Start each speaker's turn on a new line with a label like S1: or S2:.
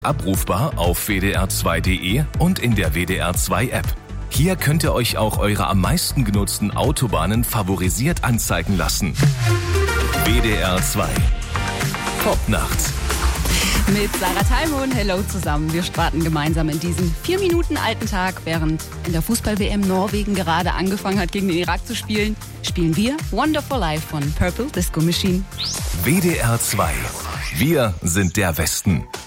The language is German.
S1: Abrufbar auf wdr2.de und in der WDR2-App. Hier könnt ihr euch auch eure am meisten genutzten Autobahnen favorisiert anzeigen lassen. WDR2 Popnacht.
S2: Mit Sarah Thalmon, hello zusammen. Wir starten gemeinsam in diesen 4 Minuten alten Tag, während in der Fußball-WM Norwegen gerade angefangen hat, gegen den Irak zu spielen, spielen wir Wonderful Life von Purple Disco Machine.
S1: WDR2. Wir sind der Westen.